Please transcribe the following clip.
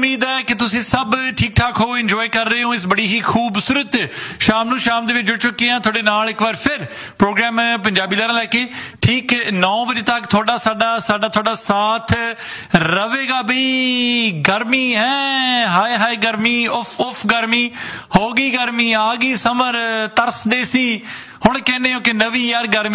उम्मीद है कि तुसी सब ठीक ठाक हो, इंजॉय कर रहे हो इस बड़ी ही खूबसूरत शाम नूं। शाम दे विच जुड़ चुके हैं तुहाडे नाल एक बार फिर प्रोग्राम पंजाबी लहरां लैके ठीक 9 बजे तक थोड़ा साडा थोड़ा साथ रहेगा। बई गर्मी है, हाय हाय गर्मी, उफ उफ गर्मी हो गई, गर्मी आ गई, समर तरसदे सी हुण कहने हो कि नवी यार गर्मी